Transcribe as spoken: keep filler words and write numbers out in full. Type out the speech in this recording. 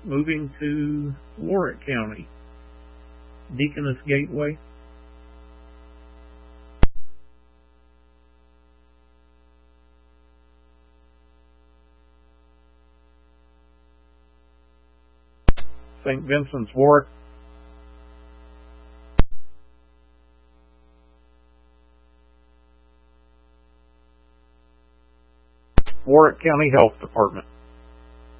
moving to Warwick County. Deaconess Gateway. Saint Vincent's Warwick. Warwick County Health Department.